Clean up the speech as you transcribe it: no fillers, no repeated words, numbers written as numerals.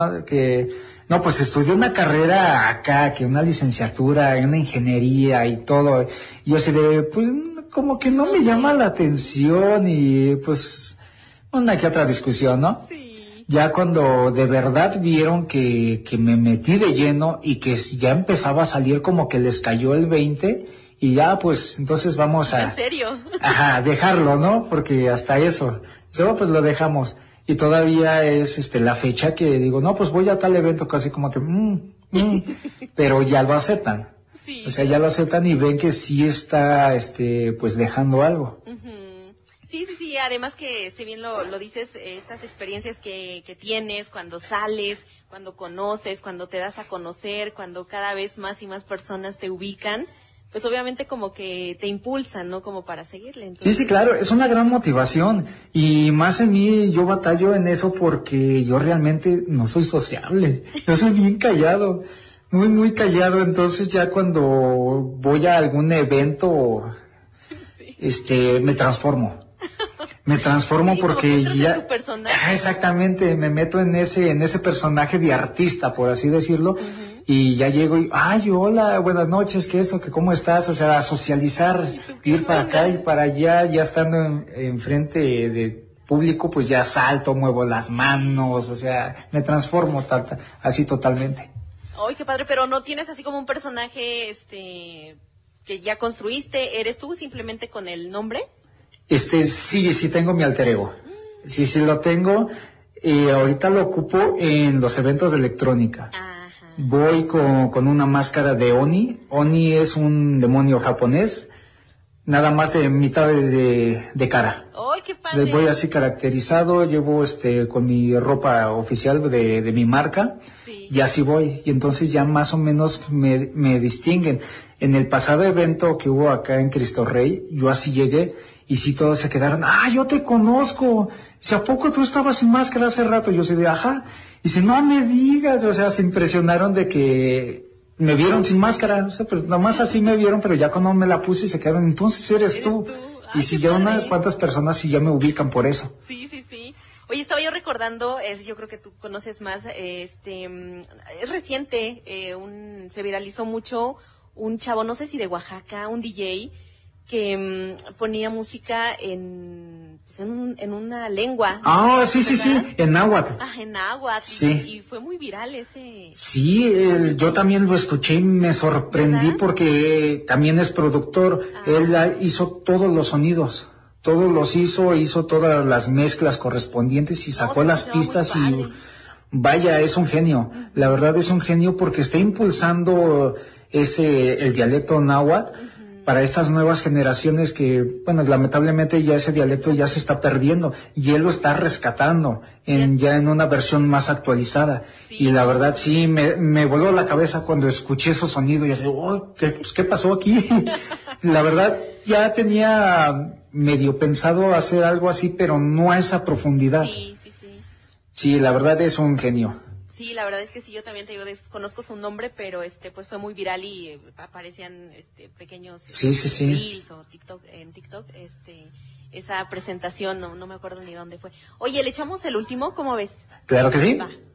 que no, pues estudié una carrera acá, que una licenciatura, una ingeniería y todo. Y yo así de, pues como que no me llama la atención y pues una que otra discusión, ¿no? Sí. Ya cuando de verdad vieron que me metí de lleno y que ya empezaba a salir, como que les cayó el 20 y ya pues entonces vamos a... ¿En serio? Ajá, dejarlo, ¿no? Porque hasta eso, pues lo dejamos. Y todavía es la fecha que digo, no, pues voy a tal evento, casi como que, pero ya lo aceptan. Sí. O sea, ya lo aceptan y ven que sí está, pues dejando algo. Uh-huh. Sí, sí, sí, además que bien lo dices, estas experiencias que tienes cuando sales, cuando conoces, cuando te das a conocer, cuando cada vez más y más personas te ubican, pues obviamente como que te impulsan, ¿no? Como para seguirle. Entonces... Sí, claro, es una gran motivación y más en mí yo batallo en eso porque yo realmente no soy sociable, yo soy bien callado, muy, muy callado, entonces ya cuando voy a algún evento, sí. Me transformo sí, porque como ya... en tu personaje. Exactamente, me meto en ese personaje de artista, por así decirlo, y ya llego y, ay, hola, buenas noches, ¿qué esto? ¿Qué cómo estás? O sea, a socializar, ir para acá y para allá, ya estando en frente de público, pues ya salto, muevo las manos, o sea, me transformo así totalmente. Ay, qué padre, pero no tienes así como un personaje, que ya construiste, ¿eres tú simplemente con el nombre? Sí tengo mi alter ego. Sí lo tengo. Ahorita lo ocupo en los eventos de electrónica. Ajá. Voy con una máscara de Oni. Oni es un demonio japonés. Nada más de mitad de cara. ¡Ay, qué padre! Voy así caracterizado, llevo con mi ropa oficial de mi marca. Sí. Y así voy. Y entonces ya más o menos me distinguen. En el pasado evento que hubo acá en Cristo Rey, yo así llegué. Y sí, todos se quedaron, yo te conozco. Si a poco tú estabas sin máscara hace rato, yo soy de, ajá. Y si no me digas, o sea, se impresionaron de que me vieron sin máscara, o sea, pero nada más así me vieron, pero ya cuando me la puse se quedaron, entonces eres tú. Y si ya unas cuantas personas sí ya me ubican por eso. Sí, sí, sí. Oye, estaba yo recordando, yo creo que tú conoces más, es reciente, se viralizó mucho un chavo, no sé si de Oaxaca, un DJ, que ponía música en una lengua. Ah, sí, en náhuatl. En náhuatl. Sí. Y fue muy viral ese. Sí, yo también lo escuché y me sorprendí, ¿verdad? Porque también es productor. Él hizo todos los sonidos. Todos los hizo todas las mezclas correspondientes y sacó las pistas y vaya, es un genio. La verdad es un genio porque está impulsando el dialecto náhuatl. Para estas nuevas generaciones que, bueno, lamentablemente ya ese dialecto ya se está perdiendo y él lo está rescatando ya en una versión más actualizada. Sí. Y la verdad sí, me voló la cabeza cuando escuché esos sonidos y así, ¿qué pasó aquí? La verdad ya tenía medio pensado hacer algo así, pero no a esa profundidad. Sí. Sí, la verdad es un genio. Sí, la verdad es que sí, yo también te digo, desconozco su nombre, pero pues fue muy viral y aparecían pequeños reels o en TikTok, esa presentación, no me acuerdo ni dónde fue. Oye, ¿le echamos el último? ¿Cómo ves? Claro que sí. Va.